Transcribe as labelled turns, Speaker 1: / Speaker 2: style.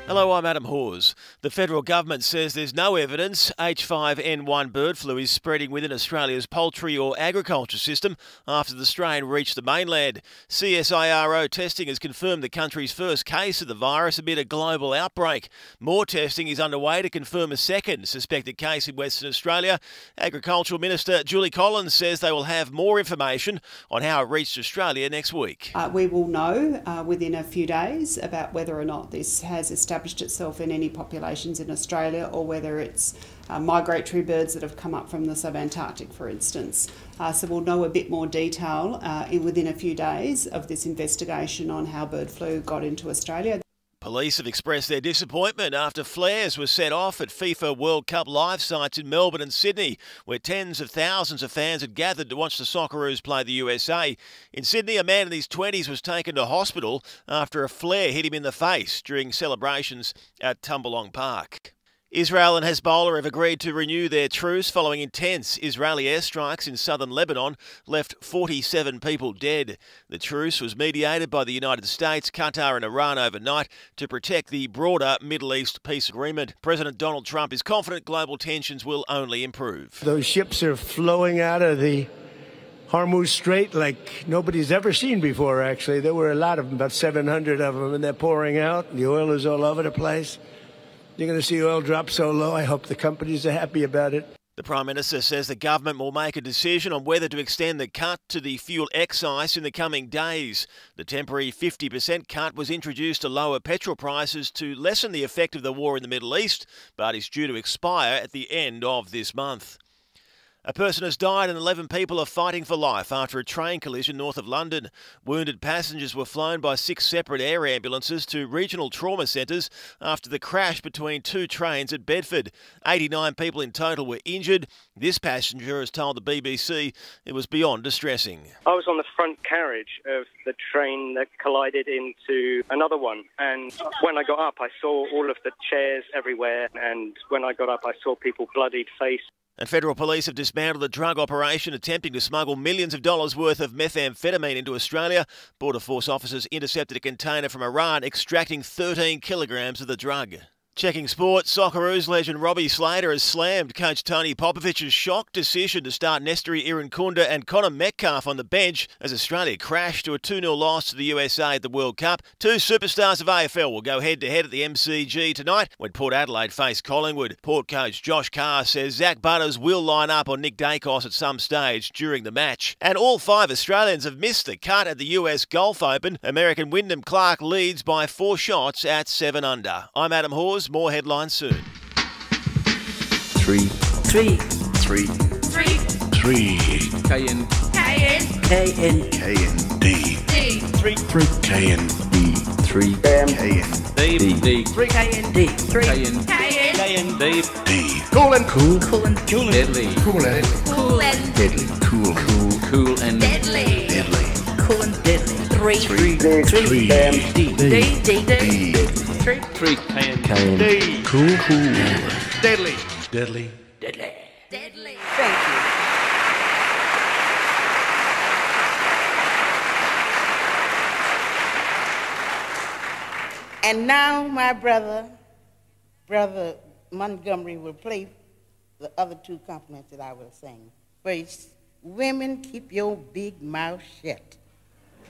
Speaker 1: Hello, I'm Adam Hawes. The federal government says there's no evidence H5N1 bird flu is spreading within Australia's poultry or agriculture system after the strain reached the mainland. CSIRO testing has confirmed the country's first case of the virus amid a global outbreak. More testing is underway to confirm a second suspected case in Western Australia. Agricultural Minister Julie Collins says they will have more information on how it reached Australia next week.
Speaker 2: We will know within a few days about whether or not this has established itself in any populations in Australia or whether it's migratory birds that have come up from the subantarctic, for instance. So we'll know a bit more detail within a few days of this investigation on how bird flu got into Australia.
Speaker 1: Police have expressed their disappointment after flares were set off at FIFA World Cup live sites in Melbourne and Sydney, where tens of thousands of fans had gathered to watch the Socceroos play the USA. In Sydney, a man in his 20s was taken to hospital after a flare hit him in the face during celebrations at Tumbalong Park. Israel and Hezbollah have agreed to renew their truce following intense Israeli airstrikes in southern Lebanon left 47 people dead. The truce was mediated by the United States, Qatar and Iran overnight to protect the broader Middle East peace agreement. President Donald Trump is confident global tensions will only improve.
Speaker 3: Those ships are flowing out of the Hormuz Strait like nobody's ever seen before, actually. There were a lot of them, about 700 of them, and they're pouring out. The oil is all over the place. You're going to see oil drop so low. I hope the companies are happy about it.
Speaker 1: The Prime Minister says the government will make a decision on whether to extend the cut to the fuel excise in the coming days. The temporary 50% cut was introduced to lower petrol prices to lessen the effect of the war in the Middle East, but is due to expire at the end of this month. A person has died and 11 people are fighting for life after a train collision north of London. Wounded passengers were flown by 6 separate air ambulances to regional trauma centres after the crash between 2 trains at Bedford. 89 people in total were injured. This passenger has told the BBC it was beyond distressing.
Speaker 4: I was on the front carriage of the train that collided into another one, and when I got up I saw all of the chairs everywhere, and when I got up I saw people bloodied face.
Speaker 1: And federal police have dismantled a drug operation attempting to smuggle millions of dollars worth of methamphetamine into Australia. Border Force officers intercepted a container from Iran extracting 13 kilograms of the drug. Checking sport, Socceroos legend Robbie Slater has slammed coach Tony Popovich's shock decision to start Nestory Irankunda and Connor Metcalfe on the bench as Australia crashed to a 2-0 loss to the USA at the World Cup. 2 superstars of AFL will go head-to-head at the MCG tonight when Port Adelaide face Collingwood. Port coach Josh Carr says Zach Butters will line up on Nick Dacos at some stage during the match. And all 5 Australians have missed the cut at the US Golf Open. American Wyndham Clark leads by 4 shots at 7 under. I'm Adam Hawes. More headlines soon.
Speaker 5: 3
Speaker 6: KN
Speaker 5: D 3 KN 3 Cool and deadly Cool and deadly 3 KN D Cool Deadly
Speaker 6: Thank you.
Speaker 7: And now my brother Montgomery will play the other 2 compliments that I will sing. First, women, keep your big mouth shut.